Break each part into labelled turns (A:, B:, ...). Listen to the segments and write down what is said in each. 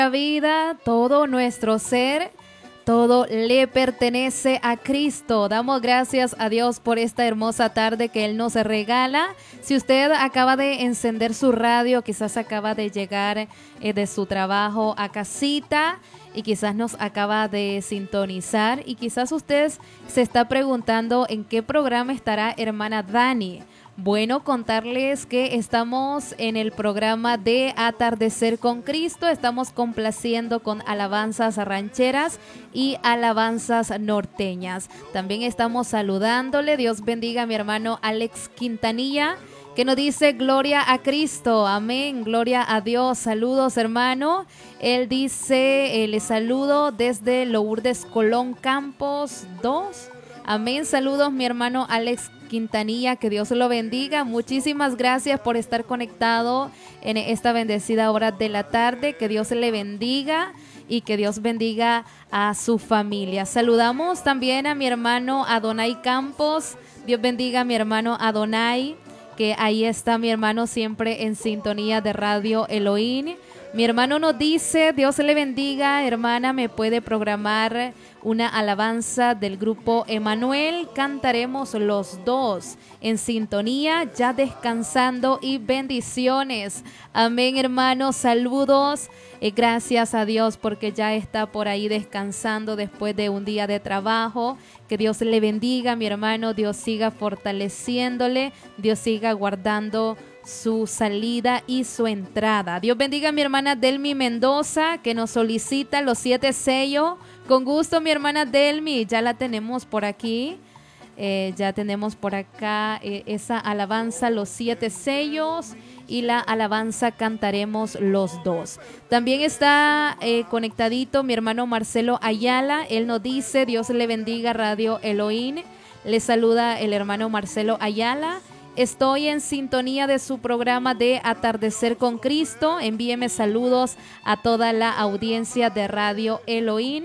A: vida, todo nuestro ser, todo le pertenece a Cristo. Damos gracias a Dios por esta hermosa tarde que Él nos regala. Si usted acaba de encender su radio, quizás acaba de llegar de su trabajo a casita y quizás nos acaba de sintonizar y quizás usted se está preguntando en qué programa estará hermana Dani. Bueno, contarles que estamos en el programa de Atardecer con Cristo. Estamos complaciendo con alabanzas rancheras y alabanzas norteñas. También estamos saludándole. Dios bendiga a mi hermano Alex Quintanilla, que nos dice gloria a Cristo, amén, gloria a Dios. Saludos, hermano. Él dice, le saludo desde Lourdes Colón Campos 2. Amén, saludos mi hermano Alex Quintanilla, que Dios lo bendiga. Muchísimas gracias por estar conectado en esta bendecida hora de la tarde. Que Dios le bendiga y que Dios bendiga a su familia. Saludamos también a mi hermano Adonai Campos. Dios bendiga a mi hermano Adonai, que ahí está mi hermano siempre en sintonía de Radio Elohim. Mi hermano nos dice, Dios le bendiga, hermana, me puede programar una alabanza del grupo Emanuel. Cantaremos los dos en sintonía, ya descansando, y bendiciones. Amén, hermano, saludos. Gracias a Dios porque ya está por ahí descansando después de un día de trabajo. Que Dios le bendiga, mi hermano, Dios siga fortaleciéndole, Dios siga guardando su salida y su entrada. Dios bendiga a mi hermana Delmi Mendoza, que nos solicita los 7 sellos. Con gusto, mi hermana Delmi, ya la tenemos por aquí. Ya tenemos por acá esa alabanza, los 7 sellos, y la alabanza cantaremos los dos. También está conectadito mi hermano Marcelo Ayala. Él nos dice, Dios le bendiga Radio Elohim. Le saluda el hermano Marcelo Ayala. Estoy en sintonía de su programa de Atardecer con Cristo. Envíeme saludos a toda la audiencia de Radio Elohim.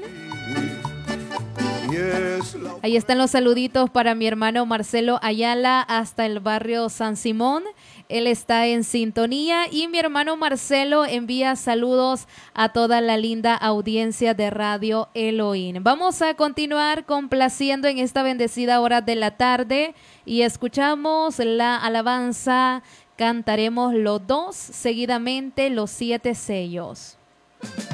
A: Ahí están los saluditos para mi hermano Marcelo Ayala hasta el barrio San Simón. Él está en sintonía y mi hermano Marcelo envía saludos a toda la linda audiencia de Radio Elohim. Vamos a continuar complaciendo en esta bendecida hora de la tarde y escuchamos la alabanza. Cantaremos los dos, seguidamente los 7 sellos.